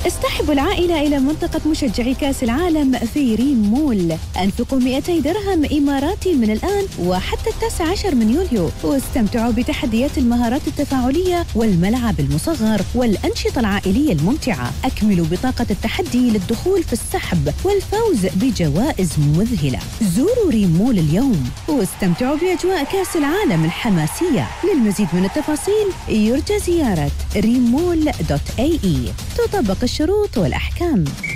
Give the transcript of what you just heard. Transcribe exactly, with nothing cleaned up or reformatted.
اصطحبوا العائلة إلى منطقة مشجعي كأس العالم في ريم مول. أنفقوا مئتي درهم إماراتي من الآن وحتى التاسع عشر من يوليو، واستمتعوا بتحديات المهارات التفاعلية والملعب المصغر والأنشطة العائلية الممتعة. أكملوا بطاقة التحدي للدخول في السحب والفوز بجوائز مذهلة. زوروا ريم مول اليوم واستمتعوا بأجواء كأس العالم الحماسية. للمزيد من التفاصيل يرجى زيارة ريم مول دوت اي اي. تطبق الشروط والأحكام.